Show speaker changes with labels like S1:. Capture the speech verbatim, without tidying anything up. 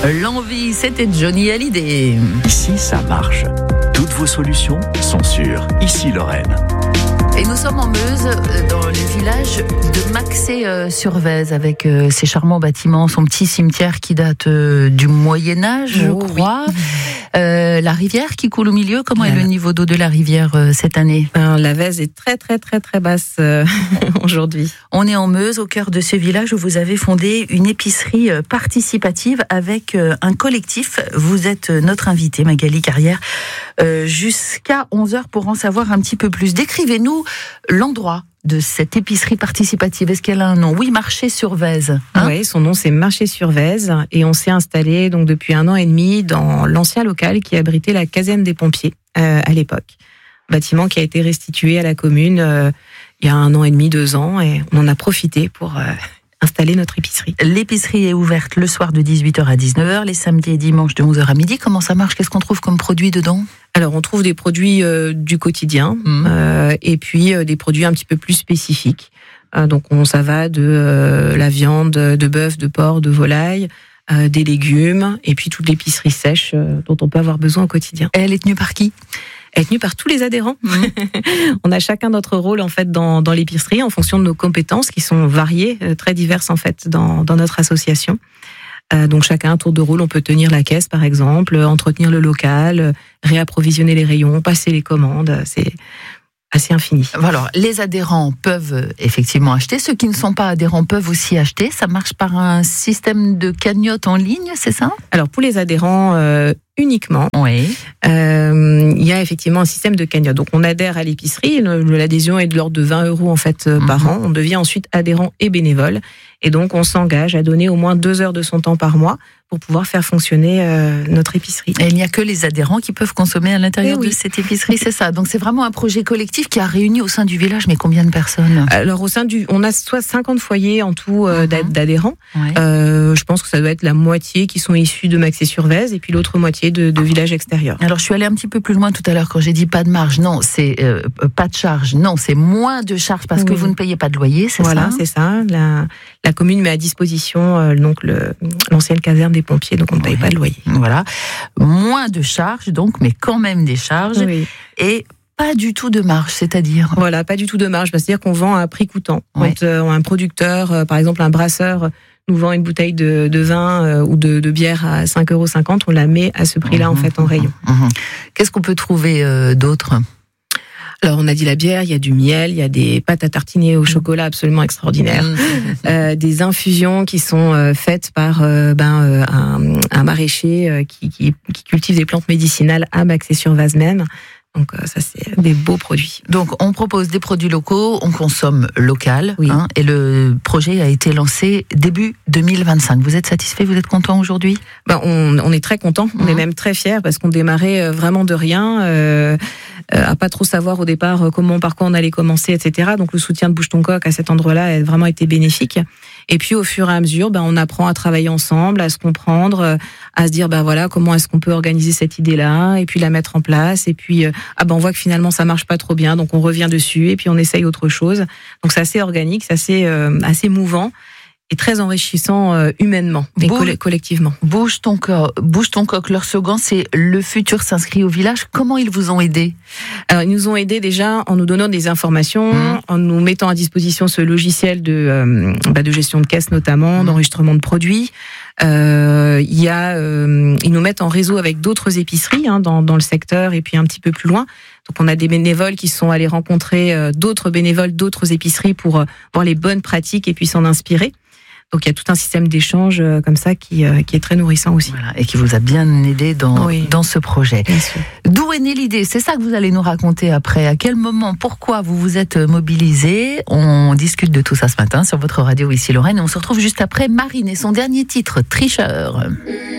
S1: L'envie, c'était Johnny Hallyday.
S2: Ici, ça marche. Toutes vos solutions sont sûres. Ici, Lorraine.
S1: Et nous sommes en Meuse, dans le village de Maxé-sur-Vèze, avec ses charmants bâtiments, son petit cimetière qui date du Moyen-Âge, je
S3: oh,
S1: crois.
S3: Oui.
S1: Euh, la rivière qui coule au milieu, comment est le niveau d'eau de la rivière euh, cette année ?
S3: Ben, la Vèze est très très très très basse euh, aujourd'hui.
S1: On est en Meuse, au cœur de ce village où vous avez fondé une épicerie participative avec euh, un collectif. Vous êtes notre invitée, Magali Carrière, euh, jusqu'à onze heures pour en savoir un petit peu plus. Décrivez-nous l'endroit de cette épicerie participative. Est-ce qu'elle a un nom ? Oui, Marché-sur-Vèze. Hein ?
S3: Oui, son nom c'est Marché-sur-Vèze et on s'est installé donc depuis un an et demi dans l'ancien local qui abritait la caserne des pompiers euh, à l'époque. Bâtiment qui a été restitué à la commune euh, il y a un an et demi, deux ans, et on en a profité pour euh, installer notre épicerie.
S1: L'épicerie est ouverte le soir de dix-huit heures à dix-neuf heures, les samedis et dimanches de onze heures à midi. Comment ça marche ? Qu'est-ce qu'on trouve comme produit dedans ?
S3: Alors, on trouve des produits euh, du quotidien mmh. euh, et puis euh, des produits un petit peu plus spécifiques. Euh, donc, on, ça va de euh, la viande, de bœuf, de porc, de volaille, euh, des légumes et puis toute l'épicerie sèche euh, dont on peut avoir besoin au quotidien.
S1: Et elle est tenue par qui ?
S3: Elle est tenue par tous les adhérents. Mmh. On a chacun notre rôle en fait dans, dans l'épicerie en fonction de nos compétences qui sont variées, euh, très diverses en fait dans, dans notre association. Euh, donc chacun un tour de rôle, on peut tenir la caisse par exemple, entretenir le local, réapprovisionner les rayons, passer les commandes, c'est assez infini.
S1: Alors, les adhérents peuvent effectivement acheter, ceux qui ne sont pas adhérents peuvent aussi acheter, ça marche par un système de cagnotte en ligne, c'est ça ?
S3: Alors pour les adhérents euh, uniquement,
S1: oui.
S3: euh, il y a effectivement un système de cagnotte. Donc on adhère à l'épicerie, le, l'adhésion est de l'ordre de vingt euros en fait euh, par mm-hmm. an, on devient ensuite adhérent et bénévole. Et donc, on s'engage à donner au moins deux heures de son temps par mois pour pouvoir faire fonctionner euh, notre épicerie.
S1: Et il n'y a que les adhérents qui peuvent consommer à l'intérieur
S3: oui.
S1: de cette épicerie, c'est ça. Donc, c'est vraiment un projet collectif qui a réuni au sein du village, mais combien de personnes ?
S3: Alors, au sein du, on a soit cinquante foyers en tout euh, mm-hmm. d'adhérents.
S1: Ouais.
S3: Euh, je pense que ça doit être la moitié qui sont issus de Maxé-sur-Vèze et puis l'autre moitié de, de villages extérieurs.
S1: Alors, je suis allée un petit peu plus loin tout à l'heure quand j'ai dit pas de marge. Non, c'est euh, pas de charge. Non, c'est moins de charges parce oui. que vous ne payez pas de loyer, c'est
S3: voilà,
S1: ça ?
S3: Voilà, c'est ça. La, la commune met à disposition euh, donc le, l'ancienne caserne des pompiers, donc on ne paye
S1: oui.
S3: pas de loyer.
S1: Voilà, moins de charges donc, mais quand même des charges
S3: oui.
S1: et pas du tout de marge, c'est-à-dire
S3: voilà, pas du tout de marge, c'est-à-dire qu'on vend à prix coûtant.
S1: Oui.
S3: Quand euh, un producteur, euh, par exemple un brasseur, nous vend une bouteille de, de vin euh, ou de, de bière à cinq euros cinquante, on la met à ce prix-là mmh, en fait en rayon.
S1: Mmh. Qu'est-ce qu'on peut trouver euh, d'autre ?
S3: Alors, on a dit la bière, il y a du miel, il y a des pâtes à tartiner au chocolat absolument extraordinaires, euh, des infusions qui sont euh, faites par euh, ben, euh, un, un maraîcher euh, qui, qui, qui cultive des plantes médicinales à Maxé-sur-Vèze même. Donc ça, c'est des beaux produits.
S1: Donc on propose des produits locaux, on consomme local,
S3: oui.
S1: hein, et le projet a été lancé début deux mille vingt-cinq. Vous êtes satisfait, vous êtes content aujourd'hui ?
S3: Ben, on, on est très content, on mmh. est même très fiers parce qu'on démarrait vraiment de rien, euh, à pas trop savoir au départ comment, par quoi on allait commencer, et cetera. Donc le soutien de Bouge ton coq à cet endroit-là a vraiment été bénéfique. Et puis au fur et à mesure, ben, on apprend à travailler ensemble, à se comprendre, à se dire ben voilà comment est-ce qu'on peut organiser cette idée-là, et puis la mettre en place, et puis ah ben on voit que finalement ça marche pas trop bien, donc on revient dessus, et puis on essaye autre chose. Donc c'est assez organique, c'est assez euh, assez mouvant et très enrichissant euh, humainement et
S1: Bouge,
S3: coll- collectivement.
S1: Bouge ton coq, bouge ton coq. Leur slogan c'est le futur s'inscrit au village. Comment ils vous ont aidé ?
S3: Alors ils nous ont aidés déjà en nous donnant des informations, mmh. en nous mettant à disposition ce logiciel de euh, bah, de gestion de caisse notamment, mmh. d'enregistrement de produits. Euh, il y a, euh, ils nous mettent en réseau avec d'autres épiceries hein, dans, dans le secteur et puis un petit peu plus loin. Donc on a des bénévoles qui sont allés rencontrer euh, d'autres bénévoles d'autres épiceries pour euh, voir les bonnes pratiques et puis s'en inspirer. Donc il y a tout un système d'échange euh, comme ça qui, euh, qui est très nourrissant aussi.
S1: Voilà, et qui vous a bien aidé dans,
S3: oui.
S1: dans ce projet.
S3: Bien sûr.
S1: D'où est née l'idée ? C'est ça que vous allez nous raconter après. À quel moment, pourquoi vous vous êtes mobilisés ? On discute de tout ça ce matin sur votre radio ici Lorraine. Et on se retrouve juste après Marine et son dernier titre, Tricheur.